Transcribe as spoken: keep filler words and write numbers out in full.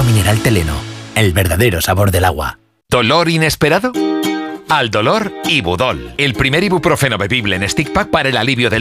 mineral Teleno, el verdadero sabor del agua. ¿Dolor inesperado? Al dolor, Ibudol, el primer ibuprofeno bebible en stick pack para el alivio del